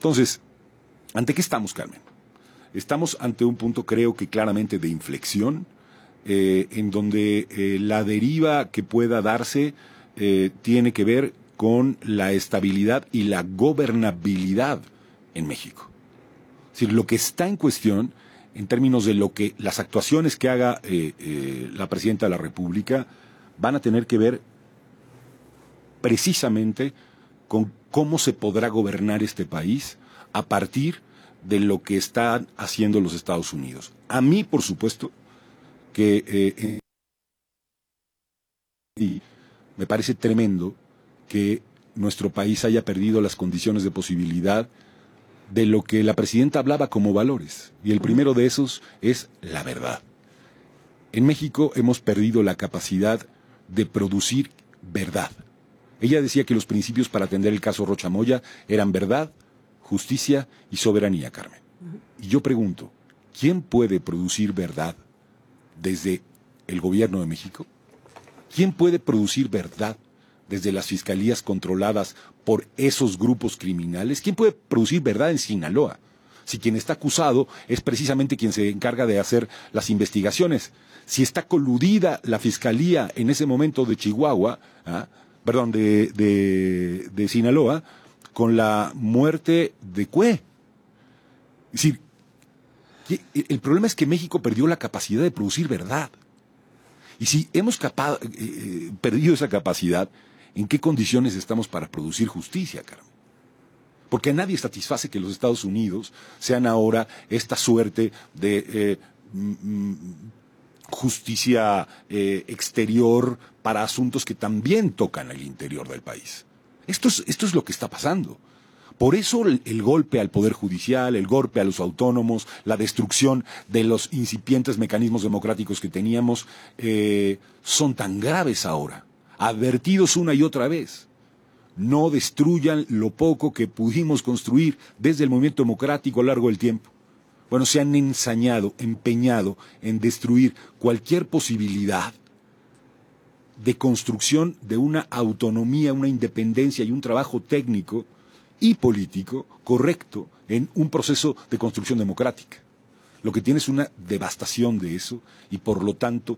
Entonces, ¿ante qué estamos, Carmen? Estamos ante un punto, creo que claramente de inflexión, en donde la deriva que pueda darse tiene que ver con la estabilidad y la gobernabilidad en México. Es decir, lo que está en cuestión, en términos de lo que las actuaciones que haga la Presidenta de la República, van a tener que ver precisamente con cómo se podrá gobernar este país a partir de lo que están haciendo los Estados Unidos. A mí, por supuesto, que y me parece tremendo que nuestro país haya perdido las condiciones de posibilidad de lo que la presidenta hablaba como valores. Y el primero de esos es la verdad. En México hemos perdido la capacidad de producir verdad. Ella decía que los principios para atender el caso Rocha Moya eran verdad, justicia y soberanía, Carmen. Y yo pregunto, ¿quién puede producir verdad desde el gobierno de México? ¿Quién puede producir verdad desde las fiscalías controladas por esos grupos criminales? ¿Quién puede producir verdad en Sinaloa? Si quien está acusado es precisamente quien se encarga de hacer las investigaciones. Si está coludida la fiscalía en ese momento de Chihuahua, de Sinaloa, con la muerte de Cue. Es decir, el problema es que México perdió la capacidad de producir verdad. Y si hemos perdido esa capacidad, ¿en qué condiciones estamos para producir justicia, Carmen? Porque a nadie satisface que los Estados Unidos sean ahora esta suerte de justicia exterior para asuntos que también tocan el interior del país. Esto es lo que está pasando. Por eso el golpe al Poder Judicial, el golpe a los autónomos, la destrucción de los incipientes mecanismos democráticos que teníamos, son tan graves ahora, advertidos una y otra vez. No destruyan lo poco que pudimos construir desde el movimiento democrático a lo largo del tiempo. Bueno, se han empeñado en destruir cualquier posibilidad de construcción de una autonomía, una independencia y un trabajo técnico y político correcto en un proceso de construcción democrática. Lo que tiene es una devastación de eso y por lo tanto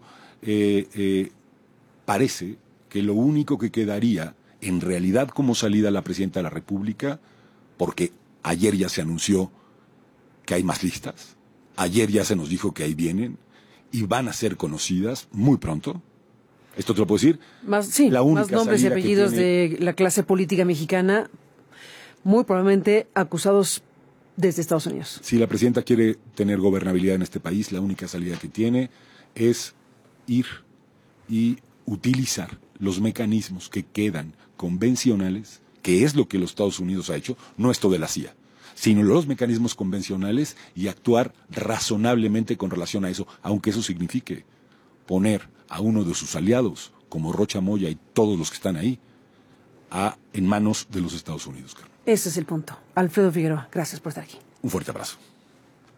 parece que lo único que quedaría en realidad como salida a la Presidenta de la República, porque ayer ya se anunció que hay más listas, ayer ya se nos dijo que ahí vienen y van a ser conocidas muy pronto. ¿Esto te lo puedo decir? Más nombres y apellidos de la clase política mexicana, muy probablemente acusados desde Estados Unidos. Si la presidenta quiere tener gobernabilidad en este país, la única salida que tiene es ir y utilizar los mecanismos que quedan convencionales, que es lo que los Estados Unidos ha hecho, no esto de la CIA, sino los mecanismos convencionales y actuar razonablemente con relación a eso, aunque eso signifique poner a uno de sus aliados, como Rocha Moya y todos los que están ahí, en manos de los Estados Unidos, Carmen. Ese es el punto. Alfredo Figueroa, gracias por estar aquí. Un fuerte abrazo.